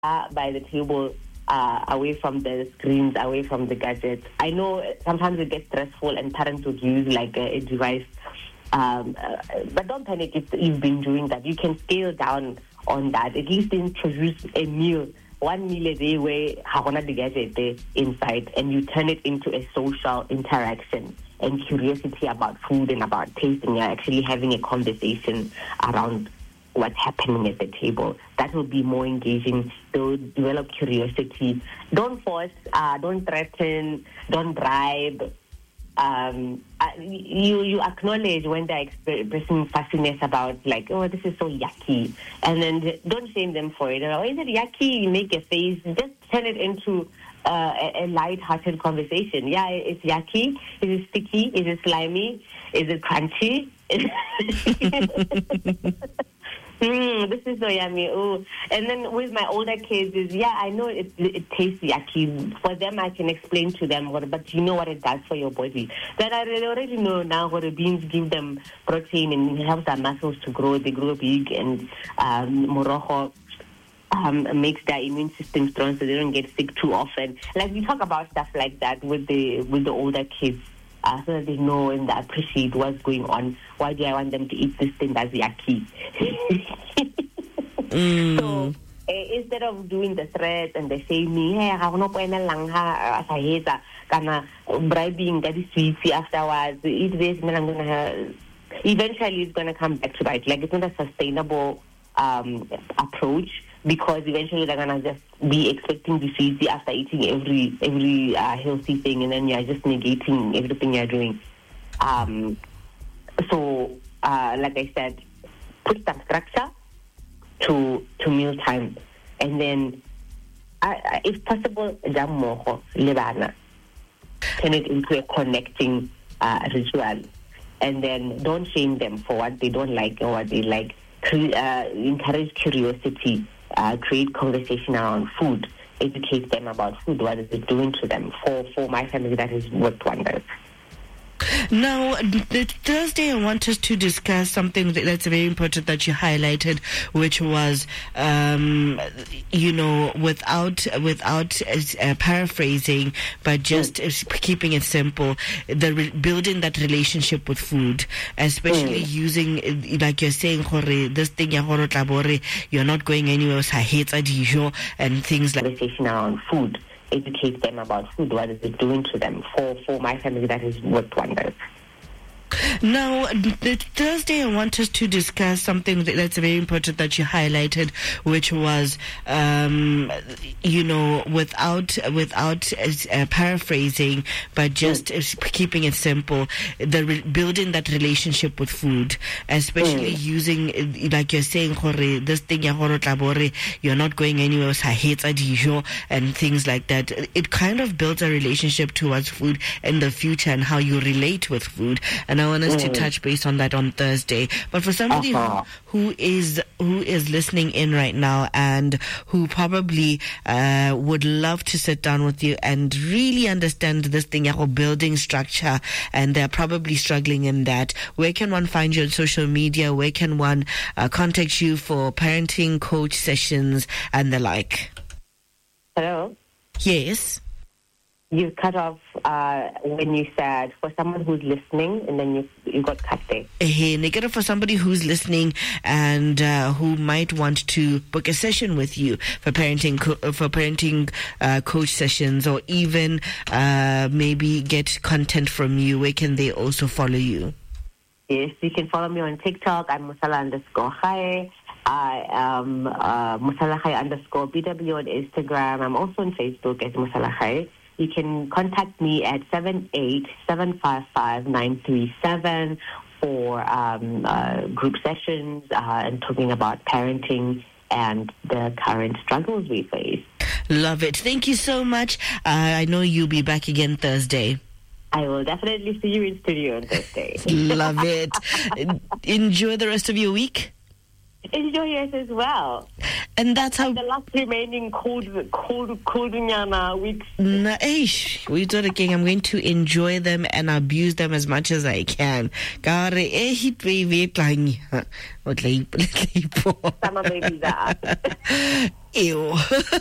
by the table, away from the screens, away from the gadgets. I know sometimes it gets stressful and parents would use like a device, but don't panic if you've been doing that. You can scale down on that. At least introduce a meal, one meal a day where hagona the gadget there inside, and you turn it into a social interaction and curiosity about food and about tasting. You're actually having a conversation around what's happening at the table. That will be more engaging. They'll develop curiosity. Don't force, don't threaten, don't bribe. You acknowledge when they're expressing fussiness about, like, oh, this is so yucky. And then don't shame them for it. Oh, is it yucky? You make a face. Just turn it into a light-hearted conversation. Yeah, it's yucky. Is it sticky? Is it slimy? Is it crunchy? This is so yummy. Ooh. And then with my older kids, I know it tastes yucky. For them, I can explain to them, but you know what it does for your body. That I already know now what the beans give them protein and helps their muscles to grow. They grow big, and morojo makes their immune system strong so they don't get sick too often. Like, we talk about stuff like that with the older kids. So that they know and they appreciate what's going on. Why do I want them to eat this thing that's yucky? So instead of doing the threat and the shaming, hey, I don't know, bribing that is sweet afterwards, eat this, and then I'm gonna have, eventually it's gonna come back to bite. Like, it's not a sustainable approach, because eventually they're gonna just be expecting the sweetie after eating every healthy thing, and then you're just negating everything you're doing. So like I said, put some structure to meal time, and then if possible, jam moho lebana, turn it into a connecting ritual, and then don't shame them for what they don't like or what they like. Encourage curiosity. Create conversation around food, educate them about food, what is it doing to them. For my family, that has worked wonders. Now, Thursday, I want us to discuss something that's very important that you highlighted, which was, without paraphrasing, but just keeping it simple, building that relationship with food, especially using, like you're saying, this thing, you're not going anywhere, and things like conversation around food. Educate them about food, what is it doing to them. For my family, that has worked wonders. Now, Thursday, I want us to discuss something that's very important that you highlighted, which was, without paraphrasing, but just keeping it simple, building that relationship with food, especially using, like you're saying, this thing, you're not going anywhere, and things like that. It kind of builds a relationship towards food in the future and how you relate with food. And I want us to touch base on that on Thursday. But for somebody who is listening in right now and who probably would love to sit down with you and really understand this thing, building structure, and they're probably struggling in that, where can one find you on social media? Where can one contact you for parenting coach sessions and the like? Hello? Yes. You cut off when you said for someone who's listening, and then you got cut there. Negative for somebody who's listening and who might want to book a session with you for parenting coach sessions, or even maybe get content from you. Where can they also follow you? Yes, you can follow me on TikTok. I'm Musala_Chai. I am Musala_BW on Instagram. I'm also on Facebook as Musala Chai. You can contact me at 78755-937 for group sessions and talking about parenting and the current struggles we face. Love it. Thank you so much. I know you'll be back again Thursday. I will definitely see you in studio on Thursday. Love it. Enjoy the rest of your week. enjoy it as well. And that's how The last remaining cold weeks. We do it again. I'm going to enjoy them and abuse them as much as I can. Summer babies are up. Ew.